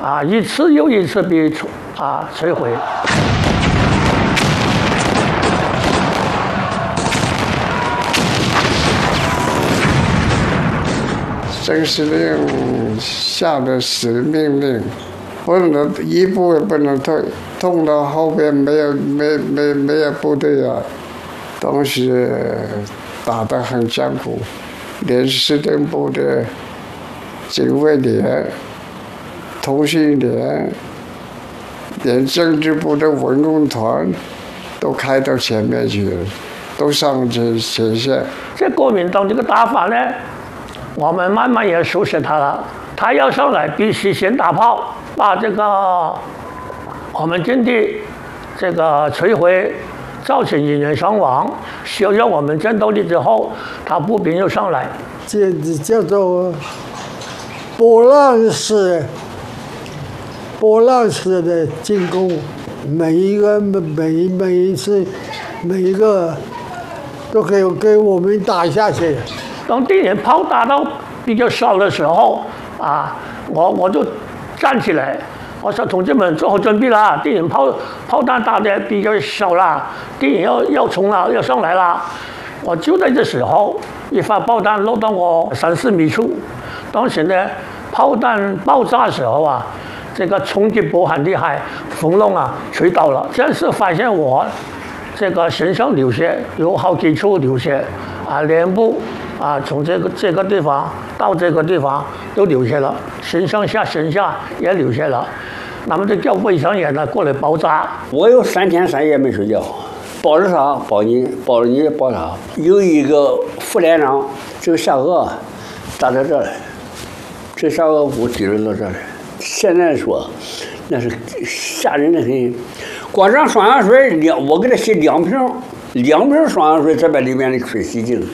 一次又一次被摧毁。 郑司令下的死命令，不能一步也不能退，痛到后边没有部队啊，东西打得很艰苦，连司令部的警卫连、通信连，连政治部的文工团都开到前面去了，都上前线。 这国民党这个打法呢，我们慢慢也熟悉他了。他要上来，必须先打炮，把这个我们阵地这个摧毁，造成人员伤亡，削弱我们战斗力之后，他步兵又上来。 这叫做波浪式的进攻，每一次每一个都可以给我们打下去。 当敌人炮打到比较少的时候我就站起来，我说同志们做好准备了，敌人炮弹打的比较少了，敌人要冲了，要上来了。我就在这时候，一发炮弹落到我3-4米处，当时呢炮弹爆炸的时候这个冲击波很厉害，风龙吹倒了。这时发现我这个身上流血，有好几处流血脸部从这个地方到这个地方都流血了，身下也流血了。那么这叫卫生员过来包扎。 我有3天3夜没睡觉，包着他，包你，包他。有一个副连长，这个下颚打在这里，这下颚骨滴到这里。现在说，那是吓人的很。光这双氧水我给他洗2瓶双氧水，才把里面的水洗净。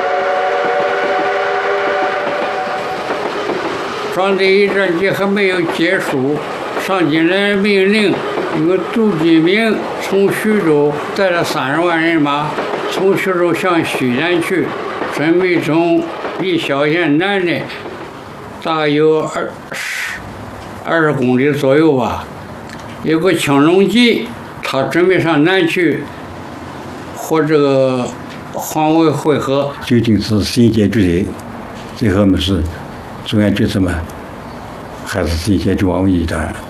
双第一战役还没有结束，上级的命令，那个杜聿明从徐州带了30万人马，从徐州向西南去，准备从离萧县南的大约20公里左右吧。有个青龙集，他准备上南去和这个黄维会合。 究竟是谁接住谁？最后我们是中央决策嘛，还是谁接住王维的？